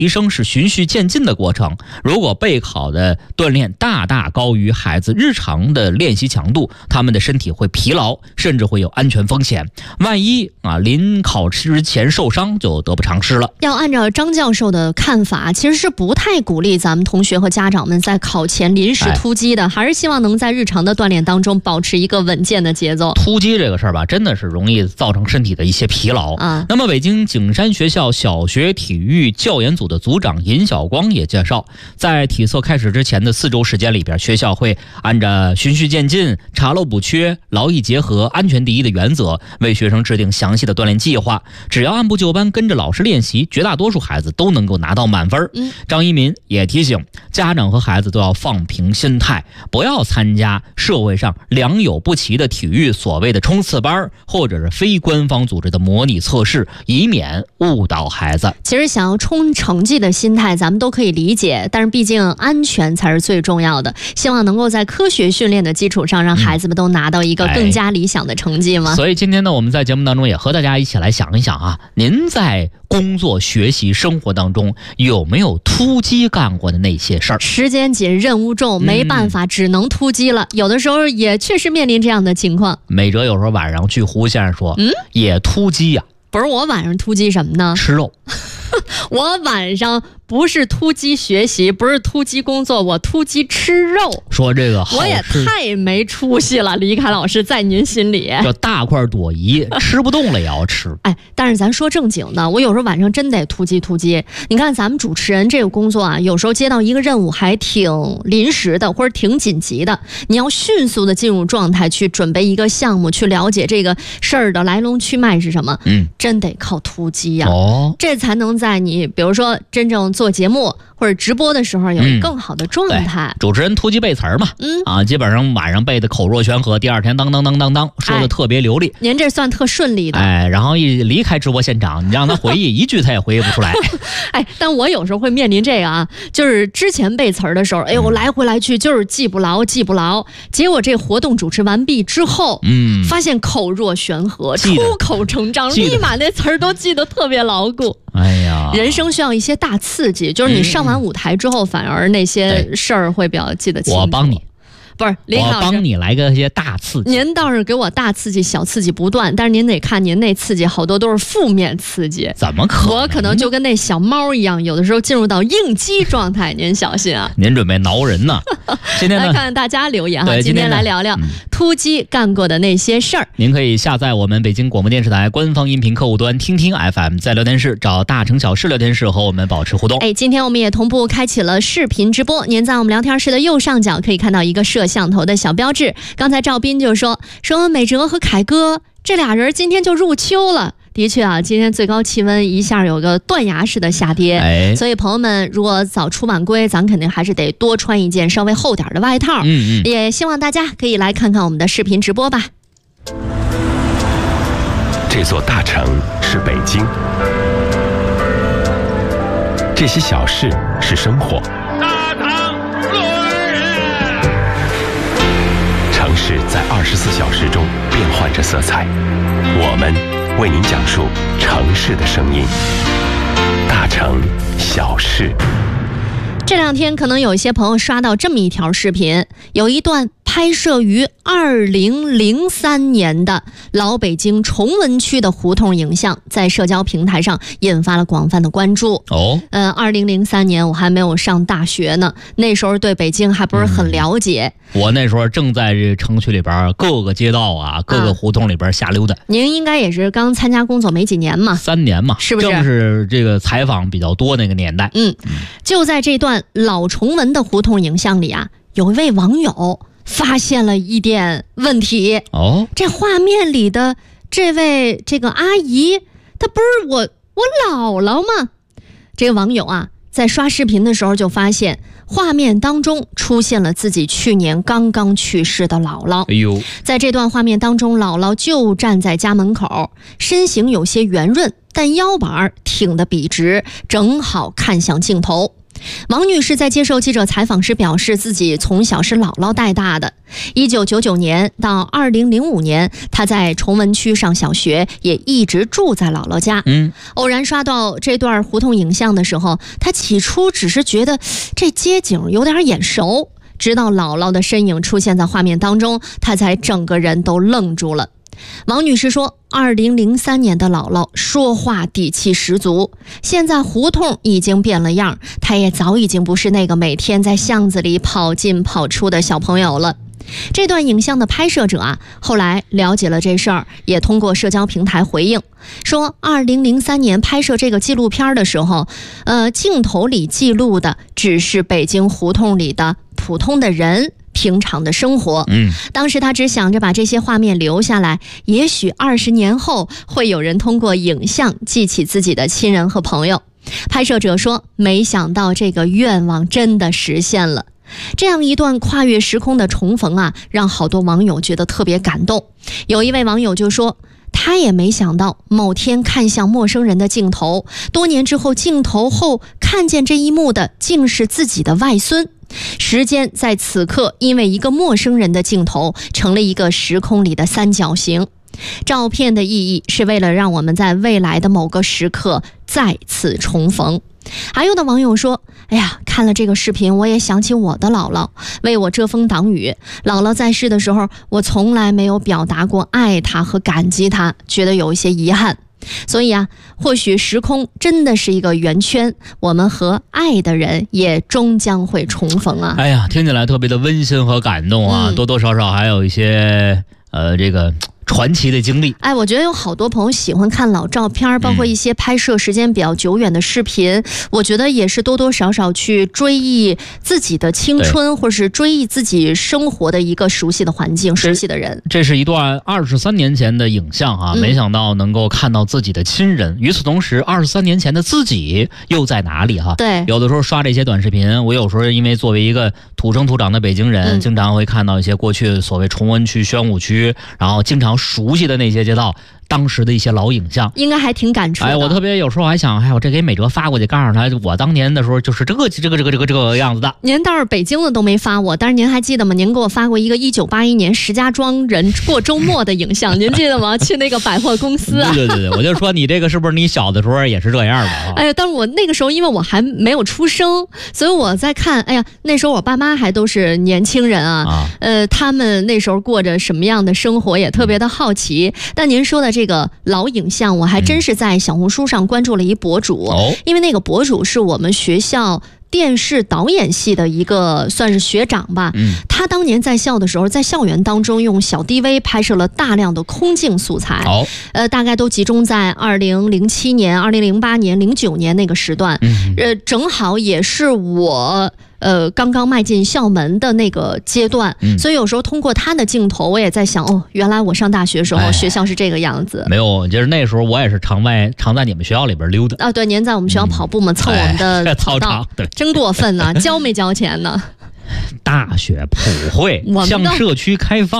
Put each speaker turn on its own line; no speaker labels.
一生是循序渐进的过程。如果备考的锻炼大大高于孩子日常的练习强度，他们的身体会疲劳，甚至会有安全风险。万一临考之前受伤，就得不偿失了。
要按照张教授的看法，其实是不太鼓励咱们同学和家长们在考前临时突击的，还是希望能在日常的锻炼当中保持一个稳健的节奏。
突击这个事儿吧，真的是容易造成身体的一些疲劳啊。那么北京景山学校小学体育教研组的组长尹晓光也介绍，在体测开始之前的4周时间里边，学校会按照循序渐进、查漏补缺、劳逸结合、安全第一的原则，为学生制定详细的锻炼计划。只要按部就班跟着老师练习，绝大多数孩子都能够拿到满分。张一民也提醒家长和孩子都要放平心态，不要参加社会上良莠不齐的体育所谓的冲刺班，或者是非官方组织的模拟测试，以免误导孩子。
其实想要冲成绩的心态咱们都可以理解，但是毕竟安全才是最重要的，希望能够在科学训练的基础上让孩子们都拿到一个更加理想的成绩嘛。
所以今天呢，我们在节目当中也和大家一起来想一想啊，您在工作、学习、生活当中有没有突击干过的那些事儿？
时间紧，任务重，没办法，只能突击了。有的时候也确实面临这样的情况。
美哲有时候晚上据胡先生说，也突击呀。
不是，我晚上突击什么呢？
吃肉。
我晚上不是突击学习，不是突击工作，我突击吃肉。
说这个好吃，
我也太没出息了，李凯老师，在您心里
这大块朵颐吃不动了也要吃。
但是咱说正经的，我有时候晚上真得突击。你看咱们主持人这个工作啊，有时候接到一个任务还挺临时的，或者挺紧急的，你要迅速的进入状态去准备一个项目，去了解这个事儿的来龙去脉是什么。真得靠突击呀。这才能在你比如说真正做节目或者直播的时候有更好的状态。
主持人突击背词儿嘛，基本上晚上背的口若悬河，第二天当当当当当说的特别流利。
您这算特顺利的。
然后一离开直播现场，你让他回忆一句他也回忆不出来。
但我有时候会面临这个啊，就是之前背词儿的时候，我来回来去就是记不牢，结果这活动主持完毕之后，发现口若悬河，出口成章，立马那词儿都记得特别牢固。人生需要一些大刺激，就是你上完舞台之后，反而那些事儿会比较记得清楚。
我帮你。
不是，林老师，
我帮你来个些大刺激。
您倒是给我大刺激，小刺激不断，但是您得看您那刺激好多都是负面刺激。
怎么可能？
我可能就跟那小猫一样，有的时候进入到应激状态，您小心啊！
您准备挠人呢？今天呢，
来看看大家留言哈。今天来聊聊突击干过的那些事儿。
您可以下载我们北京广播电视台官方音频客户端听听 FM， 在聊天室找大城小事聊天室和我们保持互动。
今天我们也同步开启了视频直播，您在我们聊天室的右上角可以看到一个摄像头的小标志。刚才赵斌就说美哲和凯哥这俩人今天就入秋了。的确啊，今天最高气温一下有个断崖式的下跌，所以朋友们如果早出晚归，咱肯定还是得多穿一件稍微厚点的外套。也希望大家可以来看看我们的视频直播吧。
这座大城是北京，这些小事是生活。
大唐论人，
城市在24小时中变换着色彩，我们为您讲述城市的声音。大城小事。
这两天可能有一些朋友刷到这么一条视频，有一段拍摄于2003年的老北京崇文区的胡同影像，在社交平台上引发了广泛的关注。2003年我还没有上大学呢，那时候对北京还不是很了解。
我那时候正在这城区里边各个街道啊，各个胡同里边瞎溜达。
您应该也是刚参加工作没几年嘛？3
年嘛，
是不是？
正是这个采访比较多那个年代。
就在这段老崇文的胡同影像里啊，有一位网友发现了一点问题。这画面里的这位这个阿姨，她不是我姥姥吗？这个网友啊，在刷视频的时候就发现画面当中出现了自己去年刚刚去世的姥姥。在这段画面当中，姥姥就站在家门口，身形有些圆润，但腰板挺得笔直，正好看向镜头。 王女士在接受记者采访时表示，自己从小是姥姥带大的。1999年到2005年，她在崇文区上小学，也一直住在姥姥家。偶然刷到这段胡同影像的时候，她起初只是觉得这街景有点眼熟，直到姥姥的身影出现在画面当中，她才整个人都愣住了。王女士说，2003年的姥姥说话底气十足，现在胡同已经变了样，她也早已经不是那个每天在巷子里跑进跑出的小朋友了。这段影像的拍摄者啊，后来了解了这事儿，也通过社交平台回应说，2003年拍摄这个纪录片的时候，镜头里记录的只是北京胡同里的普通的人平常的生活。当时他只想着把这些画面留下来，也许20年后会有人通过影像记起自己的亲人和朋友。拍摄者说，没想到这个愿望真的实现了。这样一段跨越时空的重逢啊，让好多网友觉得特别感动。有一位网友就说，他也没想到某天看向陌生人的镜头，多年之后镜头后看见这一幕的竟是自己的外孙。时间在此刻因为一个陌生人的镜头成了一个时空里的三角形。照片的意义是为了让我们在未来的某个时刻再次重逢。还有的网友说，哎呀，看了这个视频我也想起我的姥姥，为我遮风挡雨。姥姥在世的时候，我从来没有表达过爱她和感激她，觉得有一些遗憾。所以啊，或许时空真的是一个圆圈，我们和爱的人也终将会重逢啊。
哎呀，听起来特别的温馨和感动啊，多多少少还有一些这个传奇的经历。
哎，我觉得有好多朋友喜欢看老照片，包括一些拍摄时间比较久远的视频，我觉得也是多多少少去追忆自己的青春，或是追忆自己生活的一个熟悉的环境、熟悉的人。
这是一段23年前的影像啊，没想到能够看到自己的亲人。与此同时，23年前的自己又在哪里哈？
对，
有的时候刷这些短视频，我有时候因为作为一个土生土长的北京人，经常会看到一些过去所谓崇文区、宣武区，然后经常熟悉的那些街道，当时的一些老影像，
应该还挺感触的。
哎，我特别有时候还想，哎，我这给美哲发过去，告诉他我当年的时候就是这个样子的。
您倒是北京的都没发我，但是您还记得吗？您给我发过一个1981年石家庄人过周末的影像，您记得吗？去那个百货公司啊。
对，我就说你这个是不是你小的时候也是这样的啊？
哎呀，但是我那个时候因为我还没有出生，所以我在看，哎呀，那时候我爸妈还都是年轻人啊，他们那时候过着什么样的生活也特别的好奇。但您说的这个老影像，我还真是在小红书上关注了一博主，因为那个博主是我们学校电视导演系的一个算是学长吧。他当年在校的时候，在校园当中用小 DV 拍摄了大量的空镜素材，大概都集中在2007年、2008年、09年那个时段，正好也是我刚刚迈进校门的那个阶段，所以有时候通过他的镜头，我也在想，哦，原来我上大学的时候，学校是这个样子。
没有，就是那时候我也是常在你们学校里边溜达
啊。对，您在我们学校跑步嘛，蹭我们的
操场，对，
真过分呢，交没交钱呢？
大学普惠向社区开放。